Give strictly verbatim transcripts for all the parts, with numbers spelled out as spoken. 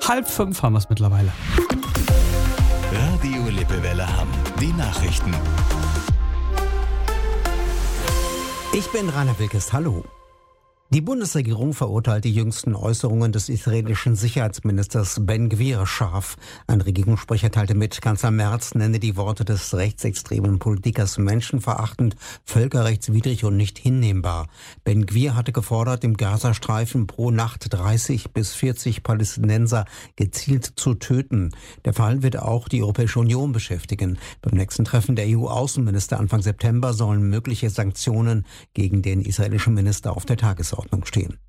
Halb fünf haben wir es mittlerweile. Radio Lippewelle Hamm. Die Nachrichten. Ich bin Rainer Wilkes. Hallo. Die Bundesregierung verurteilt die jüngsten Äußerungen des israelischen Sicherheitsministers Ben Gvir scharf. Ein Regierungssprecher teilte mit, Kanzler Merz nenne die Worte des rechtsextremen Politikers menschenverachtend, völkerrechtswidrig und nicht hinnehmbar. Ben Gvir hatte gefordert, im Gazastreifen pro Nacht dreißig bis vierzig Palästinenser gezielt zu töten. Der Fall wird auch die Europäische Union beschäftigen. Beim nächsten Treffen der E U-Außenminister Anfang September sollen mögliche Sanktionen gegen den israelischen Minister auf der Tagesordnung stehen.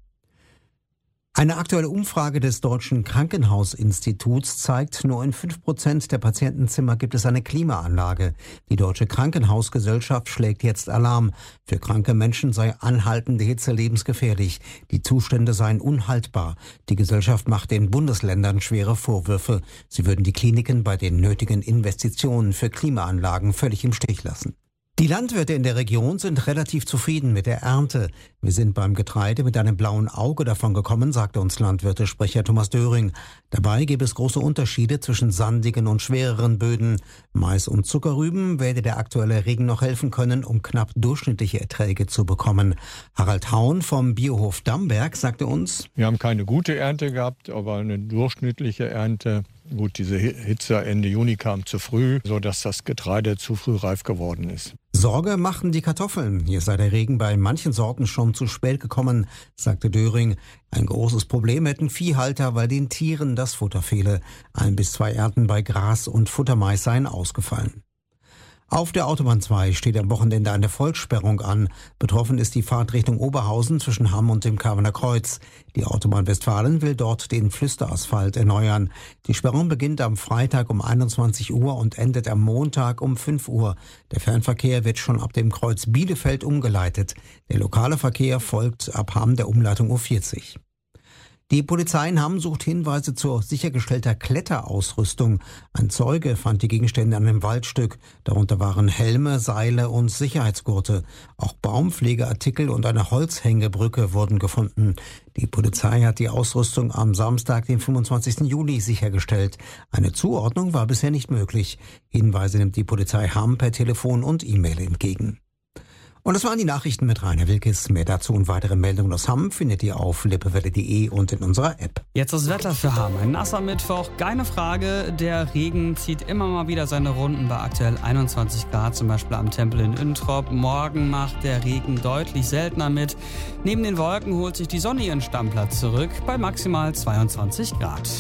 Eine aktuelle Umfrage des Deutschen Krankenhausinstituts zeigt, nur in fünf Prozent der Patientenzimmer gibt es eine Klimaanlage. Die Deutsche Krankenhausgesellschaft schlägt jetzt Alarm. Für kranke Menschen sei anhaltende Hitze lebensgefährlich. Die Zustände seien unhaltbar. Die Gesellschaft macht den Bundesländern schwere Vorwürfe. Sie würden die Kliniken bei den nötigen Investitionen für Klimaanlagen völlig im Stich lassen. Die Landwirte in der Region sind relativ zufrieden mit der Ernte. Wir sind beim Getreide mit einem blauen Auge davon gekommen, sagte uns Landwirtesprecher Thomas Döring. Dabei gäbe es große Unterschiede zwischen sandigen und schwereren Böden. Mais und Zuckerrüben werde der aktuelle Regen noch helfen können, um knapp durchschnittliche Erträge zu bekommen. Harald Haun vom Biohof Damberg sagte uns: Wir haben keine gute Ernte gehabt, aber eine durchschnittliche Ernte. Gut, diese Hitze Ende Juni kam zu früh, sodass das Getreide zu früh reif geworden ist. Sorge machen die Kartoffeln. Hier sei der Regen bei manchen Sorten schon zu spät gekommen, sagte Döring. Ein großes Problem hätten Viehhalter, weil den Tieren das Futter fehle. Ein bis zwei Ernten bei Gras und Futtermais seien ausgefallen. Auf der Autobahn zwei steht am Wochenende eine Vollsperrung an. Betroffen ist die Fahrt Richtung Oberhausen zwischen Hamm und dem Kamener Kreuz. Die Autobahn Westfalen will dort den Flüsterasphalt erneuern. Die Sperrung beginnt am Freitag um einundzwanzig Uhr und endet am Montag um fünf Uhr. Der Fernverkehr wird schon ab dem Kreuz Bielefeld umgeleitet. Der lokale Verkehr folgt ab Hamm der Umleitung U vierzig. Die Polizei in Hamm sucht Hinweise zur sichergestellter Kletterausrüstung. Ein Zeuge fand die Gegenstände an einem Waldstück. Darunter waren Helme, Seile und Sicherheitsgurte. Auch Baumpflegeartikel und eine Holzhängebrücke wurden gefunden. Die Polizei hat die Ausrüstung am Samstag, den fünfundzwanzigsten Juli, sichergestellt. Eine Zuordnung war bisher nicht möglich. Hinweise nimmt die Polizei Hamm per Telefon und E-Mail entgegen. Und das waren die Nachrichten mit Rainer Wilkes. Mehr dazu und weitere Meldungen aus Hamm findet ihr auf lippewelle punkt de und in unserer App. Jetzt das Wetter für Hamm. Ein nasser Mittwoch, keine Frage. Der Regen zieht immer mal wieder seine Runden bei aktuell einundzwanzig Grad, zum Beispiel am Tempel in Üntrop. Morgen macht der Regen deutlich seltener mit. Neben den Wolken holt sich die Sonne ihren Stammplatz zurück bei maximal zweiundzwanzig Grad.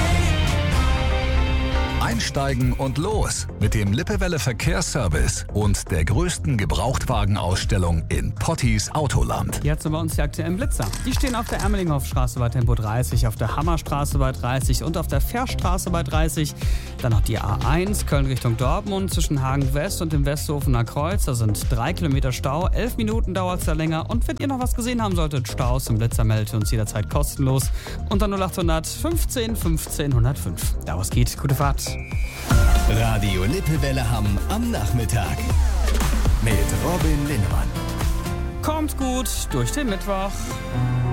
Einsteigen und los mit dem Lippewelle Verkehrsservice und der größten Gebrauchtwagenausstellung in Pottis Autoland. Jetzt bei uns die aktuellen Blitzer. Die stehen auf der Ermelinghofstraße bei Tempo dreißig, auf der Hammerstraße bei dreißig und auf der Fährstraße bei dreißig. Dann noch die A eins, Köln Richtung Dortmund, zwischen Hagen West und dem Westhofener Kreuz. Da sind drei Kilometer Stau, elf Minuten dauert es da länger. Und wenn ihr noch was gesehen haben solltet, Staus im Blitzer, meldet uns jederzeit kostenlos. Unter null achthundert fünfzehn fünfzehn hundertfünf. Da was geht, gute Fahrt. Radio Lippewelle Hamm am Nachmittag mit Robin Linnemann. Kommt gut durch den Mittwoch.